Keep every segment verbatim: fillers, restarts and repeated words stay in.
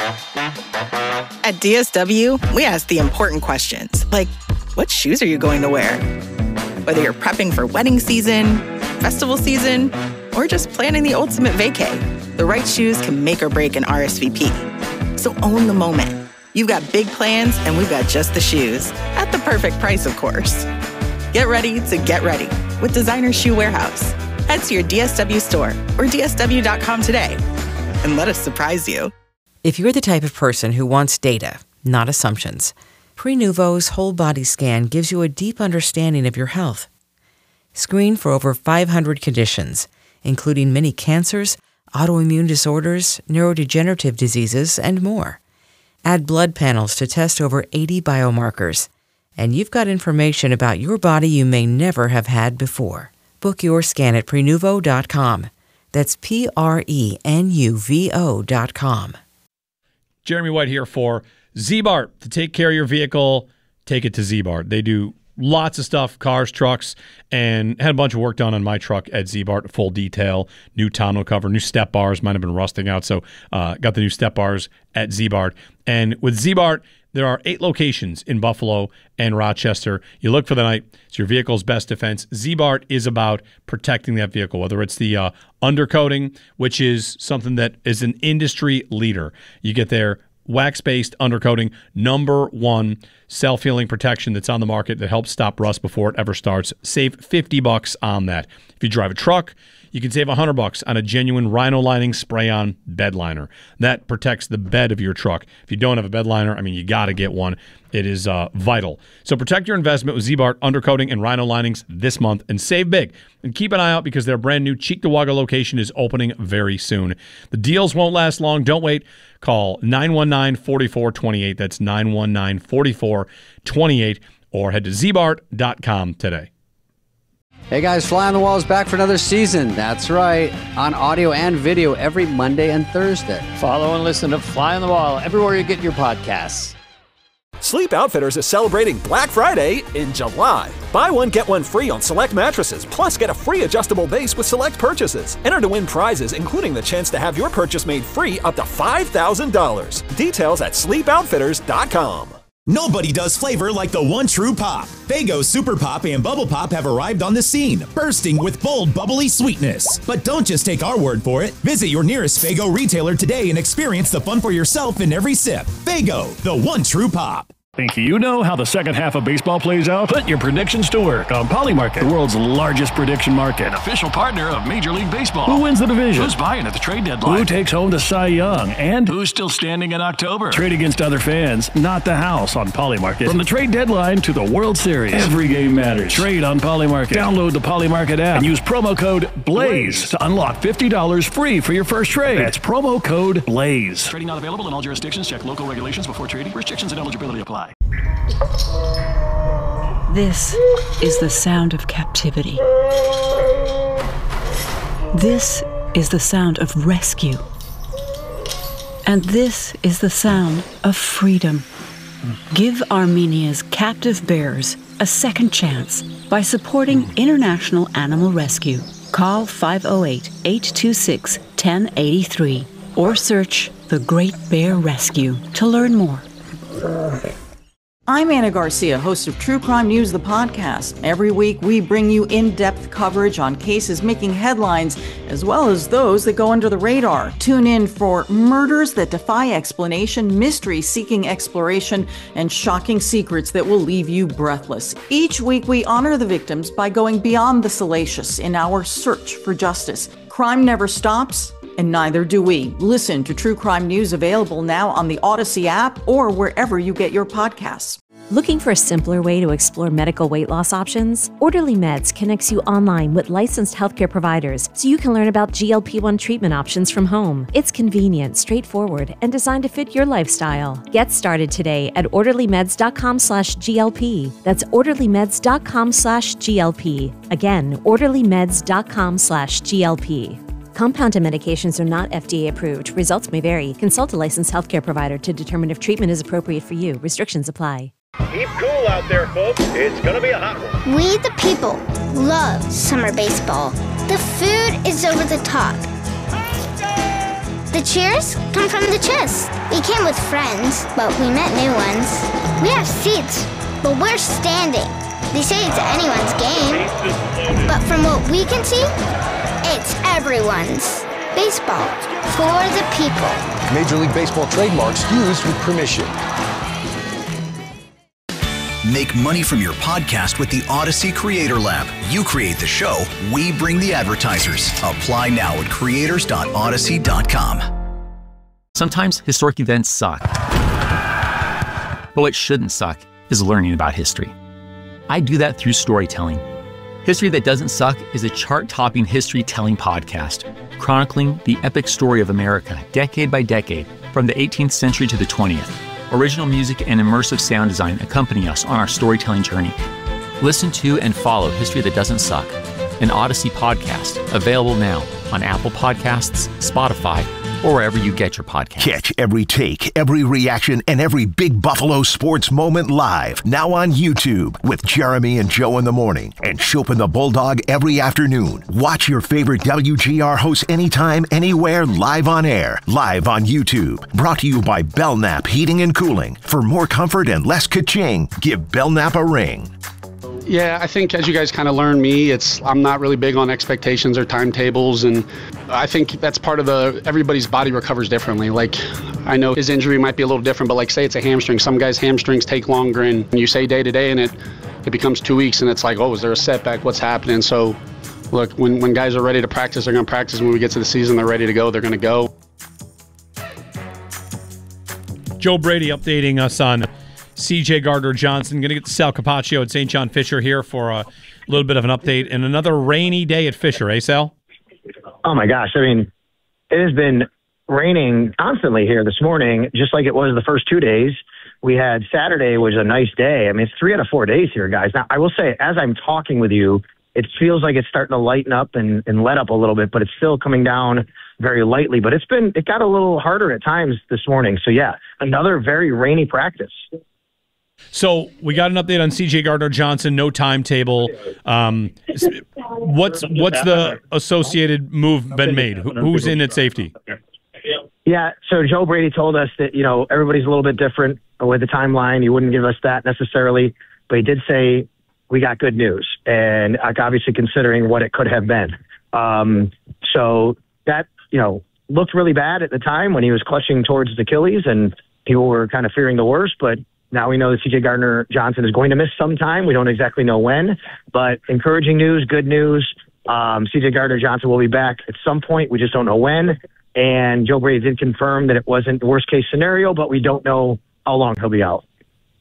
At D S W, we ask the important questions, like, what shoes are you going to wear? Whether you're prepping for wedding season, festival season, or just planning the ultimate vacay, the right shoes can make or break an R S V P. So own the moment. You've got big plans, and we've got just the shoes. At the perfect price, of course. Get ready to get ready with Designer Shoe Warehouse. Head to your D S W store or D S W dot com today and let us surprise you. If you're the type of person who wants data, not assumptions, Prenuvo's whole body scan gives you a deep understanding of your health. Screen for over five hundred conditions, including many cancers, autoimmune disorders, neurodegenerative diseases, and more. Add blood panels to test over eighty biomarkers, and you've got information about your body you may never have had before. Book your scan at Prenuvo dot com. That's P R E N U V O dot com. Jeremy White here for Z-Bart. To take care of your vehicle, take it to Z-Bart. They do lots of stuff, cars, trucks, and had a bunch of work done on my truck at Z-Bart, full detail, new tonneau cover, new step bars, might have been rusting out, so uh, got the new step bars at Z-Bart. And with Z-Bart, there are eight locations in Buffalo and Rochester. You look for the night. It's your vehicle's best defense. Z-Bart is about protecting that vehicle, whether it's the uh, undercoating, which is something that is an industry leader. You get their wax-based undercoating, number one self-healing protection that's on the market that helps stop rust before it ever starts. Save fifty bucks on that. If you drive a truck, you can save one hundred bucks on a genuine Rhino lining spray-on bed liner. That protects the bed of your truck. If you don't have a bed liner, I mean, you got to get one. It is uh, vital. So protect your investment with Z-Bart undercoating and Rhino linings this month and save big. And keep an eye out because their brand new Cheektowaga location is opening very soon. The deals won't last long. Don't wait. Call nine one nine, four four two eight. That's nine one nine, four four two eight. Or head to Z Bart dot com today. Hey guys, Fly on the Wall is back for another season. That's right, on audio and video every Monday and Thursday. Follow and listen to Fly on the Wall everywhere you get your podcasts. Sleep Outfitters is celebrating Black Friday in July. Buy one, get one free on select mattresses, plus get a free adjustable base with select purchases. Enter to win prizes, including the chance to have your purchase made free up to five thousand dollars. Details at sleep outfitters dot com. Nobody does flavor like the one true pop. Faygo Super Pop and Bubble Pop have arrived on the scene, bursting with bold, bubbly sweetness. But don't just take our word for it. Visit your nearest Faygo retailer today and experience the fun for yourself in every sip. Faygo, the one true pop. Think you know how the second half of baseball plays out? Put your predictions to work on Polymarket, the world's largest prediction market. An official partner of Major League Baseball. Who wins the division? Who's buying at the trade deadline? Who takes home the Cy Young? And who's still standing in October? Trade against other fans, not the house on Polymarket. From the trade deadline to the World Series, every game matters. Trade on Polymarket. Download the Polymarket app and use promo code BLAZE to unlock fifty dollars free for your first trade. That's promo code BLAZE. Trading not available in all jurisdictions. Check local regulations before trading. Restrictions and eligibility apply. This is the sound of captivity. This is the sound of rescue. And this is the sound of freedom. Give Armenia's captive bears a second chance by supporting International Animal Rescue. Call five oh eight, eight two six, one oh eight three or search The Great Bear Rescue to learn more. I'm Anna Garcia, host of True Crime News, the podcast. Every week, we bring you in-depth coverage on cases making headlines, as well as those that go under the radar. Tune in for murders that defy explanation, mysteries seeking exploration, and shocking secrets that will leave you breathless. Each week, we honor the victims by going beyond the salacious in our search for justice. Crime never stops, and neither do we. Listen to True Crime News, available now on the Odyssey app or wherever you get your podcasts. Looking for a simpler way to explore medical weight loss options? Orderly Meds connects you online with licensed healthcare providers so you can learn about G L P one treatment options from home. It's convenient, straightforward, and designed to fit your lifestyle. Get started today at orderly meds dot com slash G L P. That's orderly meds dot com slash G L P. Again, orderly meds dot com slash G L P. Compounded medications are not F D A approved. Results may vary. Consult a licensed healthcare provider to determine if treatment is appropriate for you. Restrictions apply. Keep cool out there, folks. It's going to be a hot one. We, the people, love summer baseball. The food is over the top. The cheers come from the chest. We came with friends, but we met new ones. We have seats, but we're standing. They say it's anyone's game, but from what we can see, it's everyone's. Baseball for the people. Major League Baseball trademarks used with permission. Make money from your podcast with the Odyssey Creator Lab. You create the show, we bring the advertisers. Apply now at creators dot odyssey dot com. Sometimes historic events suck. But what shouldn't suck is learning about history. I do that through storytelling. History That Doesn't Suck is a chart-topping history-telling podcast chronicling the epic story of America, decade by decade, from the eighteenth century to the twentieth. Original music and immersive sound design accompany us on our storytelling journey. Listen to and follow History That Doesn't Suck, an Odyssey podcast, available now on Apple Podcasts, Spotify, or wherever you get your podcasts. Catch every take, every reaction, and every big Buffalo sports moment live, now on YouTube, with Jeremy and Joe in the morning and Chopin the Bulldog every afternoon. Watch your favorite W G R hosts anytime, anywhere, live on air, live on YouTube. Brought to you by Belknap Heating and Cooling. For more comfort and less ka-ching, give Belknap a ring. Yeah, I think as you guys kind of learn me, it's I'm not really big on expectations or timetables, and I think that's part of the everybody's body recovers differently. Like, I know his injury might be a little different, but like say it's a hamstring. Some guys' hamstrings take longer, and you say day to day, and it it becomes two weeks, and it's like, oh, is there a setback? What's happening? So, look, when when guys are ready to practice, they're going to practice. When we get to the season, they're ready to go. They're going to go. Joe Brady updating us on C J Gardner-Johnson. Going to get to Sal Capaccio at Saint John Fisher here for a little bit of an update. And another rainy day at Fisher, eh, Sal? Oh, my gosh. I mean, it has been raining constantly here this morning, just like it was the first two days. We had Saturday was a nice day. I mean, it's three out of four days here, guys. Now, I will say, as I'm talking with you, it feels like it's starting to lighten up and, and let up a little bit, but it's still coming down very lightly. But it's been, it got a little harder at times this morning. So, yeah, another very rainy practice. So we got an update on C J Gardner-Johnson, no timetable. Um, what's what's the associated move been made? Who, who's in at safety? Yeah, so Joe Brady told us that, you know, everybody's a little bit different with the timeline. He wouldn't give us that necessarily, but he did say we got good news, and obviously considering what it could have been. Um, so that, you know, looked really bad at the time when he was clutching towards his Achilles, and people were kind of fearing the worst, but now we know that C J Gardner-Johnson is going to miss some time. We don't exactly know when, but encouraging news, good news. Um, C J Gardner-Johnson will be back at some point. We just don't know when. And Joe Brady did confirm that it wasn't the worst case scenario, but we don't know how long he'll be out.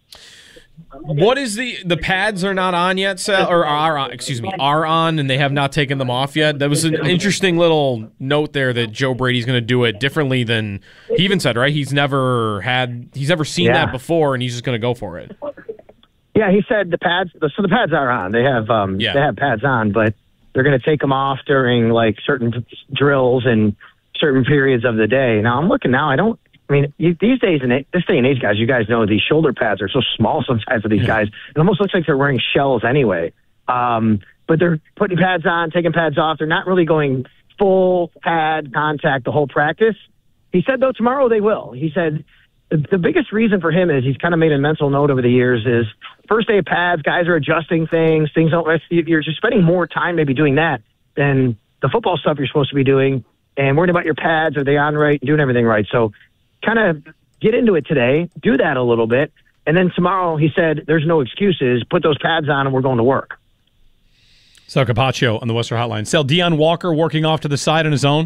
What is the the pads are not on yet, Sal, or are on, excuse me, are on, and they have not taken them off yet? That was an interesting little note there that Joe Brady's going to do it differently than he even said, right? He's never had, he's never seen Yeah. that before, and he's just going to go for it. Yeah, he said the pads. So the pads are on. They have um, Yeah. they have pads on, but they're going to take them off during like certain drills and certain periods of the day. Now I'm looking now. I don't. I mean, you, these days in this day and age, guys, you guys know these shoulder pads are so small sometimes for these guys. It almost looks like they're wearing shells anyway. Um, but they're putting pads on, taking pads off. They're not really going full pad contact the whole practice. He said, though, tomorrow they will. He said the, the biggest reason for him is he's kind of made a mental note over the years is first day of pads, guys are adjusting things. Things don't. You're just spending more time maybe doing that than the football stuff you're supposed to be doing and worrying about your pads. Are they on right? Doing everything right. So kind of get into it today, do that a little bit, and then tomorrow he said there's no excuses. Put those pads on and we're going to work. Sal Capaccio on the Western Hotline. Sal, Deion Walker working off to the side on his own?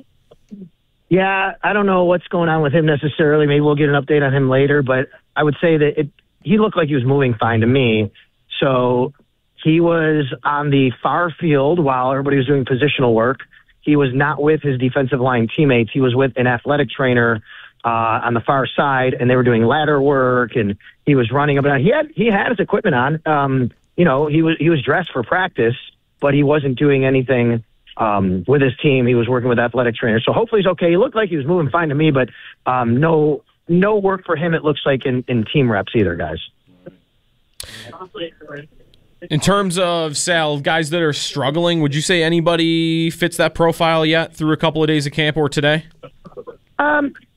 Yeah, I don't know what's going on with him necessarily. Maybe we'll get an update on him later, but I would say that it, he looked like he was moving fine to me. So he was on the far field while everybody was doing positional work. He was not with his defensive line teammates. He was with an athletic trainer uh, on the far side, and they were doing ladder work, and he was running up and down. He had he had his equipment on. Um, you know, he was he was dressed for practice, but he wasn't doing anything um, with his team. He was working with athletic trainers, so hopefully he's okay. He looked like he was moving fine to me, but um, no no work for him. It looks like in, in team reps either, guys. In terms of, Sal, guys that are struggling, would you say anybody fits that profile yet through a couple of days of camp or today? Um,